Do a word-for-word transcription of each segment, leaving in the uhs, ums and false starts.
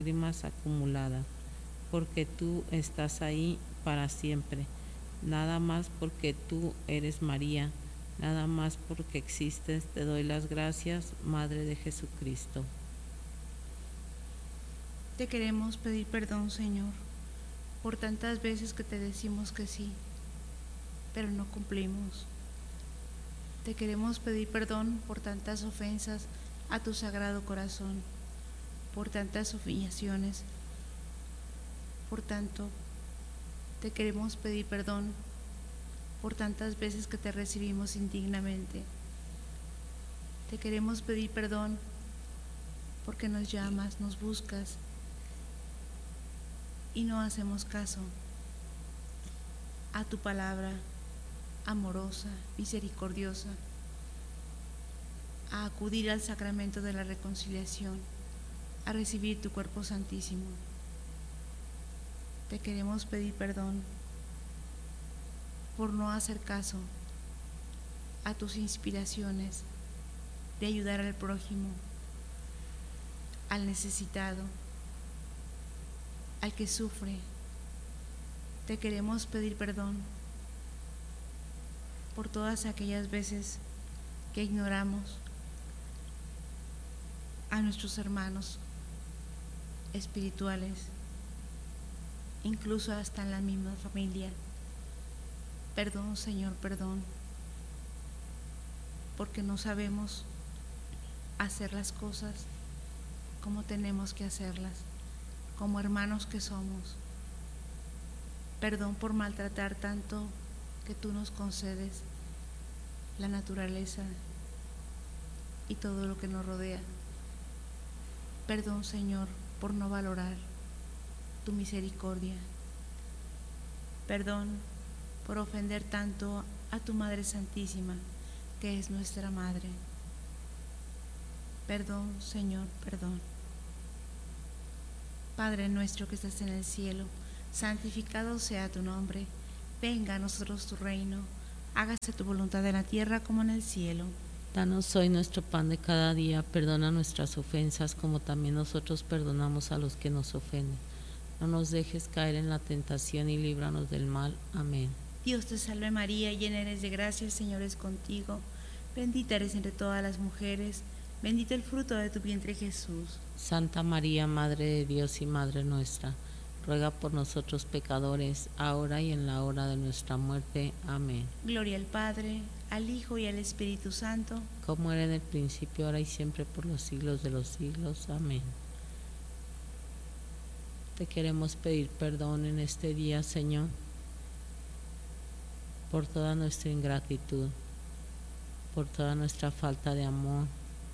lágrimas acumuladas, porque tú estás ahí para siempre. Nada más porque tú eres María, nada más porque existes, te doy las gracias, Madre de Jesucristo. Te queremos pedir perdón, Señor, por tantas veces que te decimos que sí, pero no cumplimos. Te queremos pedir perdón por tantas ofensas a tu sagrado corazón, por tantas humillaciones. Por tanto, te queremos pedir perdón por tantas veces que te recibimos indignamente. Te queremos pedir perdón porque nos llamas, nos buscas y no hacemos caso a tu palabra amorosa, misericordiosa, a acudir al sacramento de la reconciliación, a recibir tu cuerpo santísimo. Te queremos pedir perdón por no hacer caso a tus inspiraciones de ayudar al prójimo, al necesitado, al que sufre. Te queremos pedir perdón por todas aquellas veces que ignoramos a nuestros hermanos espirituales, incluso hasta en la misma familia. Perdón, Señor, perdón, porque no sabemos hacer las cosas como tenemos que hacerlas, como hermanos que somos. Perdón por maltratar tanto que tú nos concedes la naturaleza y todo lo que nos rodea. Perdón, Señor, por no valorar tu misericordia. Perdón por ofender tanto a tu Madre Santísima, que es nuestra Madre. Perdón, Señor, perdón. Padre nuestro que estás en el cielo, santificado sea tu nombre. Venga a nosotros tu reino. Hágase tu voluntad en la tierra como en el cielo. Danos hoy nuestro pan de cada día, perdona nuestras ofensas como también nosotros perdonamos a los que nos ofenden. No nos dejes caer en la tentación y líbranos del mal. Amén. Dios te salve María, llena eres de gracia, el Señor es contigo. Bendita eres entre todas las mujeres, bendito el fruto de tu vientre Jesús. Santa María, Madre de Dios y Madre nuestra, ruega por nosotros pecadores, ahora y en la hora de nuestra muerte. Amén. Gloria al Padre, al Hijo y al Espíritu Santo, como era en el principio, ahora y siempre, por los siglos de los siglos. Amén. Te queremos pedir perdón en este día, Señor, por toda nuestra ingratitud, por toda nuestra falta de amor,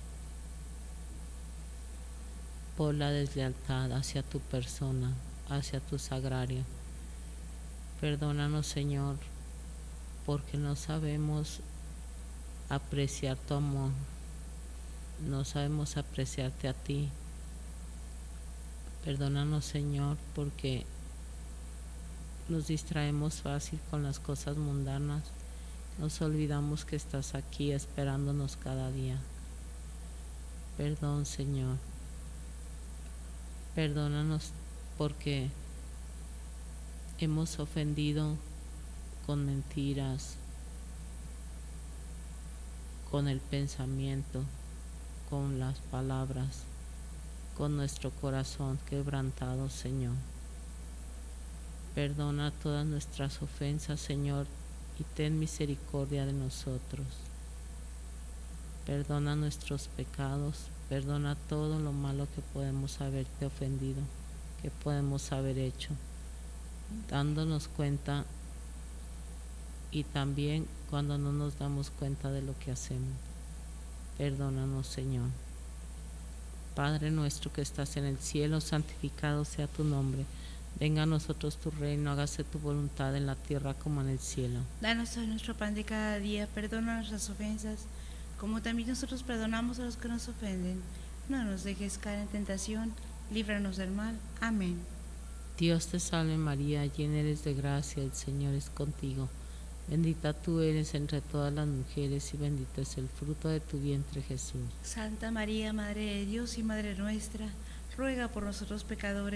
por la deslealtad hacia tu persona, hacia tu sagrario. Perdónanos, Señor, porque no sabemos apreciar tu amor, no sabemos apreciarte a ti. Perdónanos, Señor, porque nos distraemos fácil con las cosas mundanas, nos olvidamos que estás aquí esperándonos cada día. Perdón, Señor. Perdónanos porque hemos ofendido con mentiras, con el pensamiento, con las palabras, con nuestro corazón quebrantado, Señor. Perdona todas nuestras ofensas, Señor, y ten misericordia de nosotros. Perdona nuestros pecados, perdona todo lo malo que podemos haberte ofendido, que podemos haber hecho, dándonos cuenta y también cuando no nos damos cuenta de lo que hacemos. Perdónanos, Señor. Padre nuestro que estás en el cielo, santificado sea tu nombre. Venga a nosotros tu reino, hágase tu voluntad en la tierra como en el cielo. Danos hoy nuestro pan de cada día, perdona nuestras ofensas, como también nosotros perdonamos a los que nos ofenden. No nos dejes caer en tentación, líbranos del mal. Amén. Dios te salve María, llena eres de gracia, el Señor es contigo. Bendita tú eres entre todas las mujeres y bendito es el fruto de tu vientre, Jesús. Santa María, Madre de Dios y Madre nuestra, ruega por nosotros pecadores,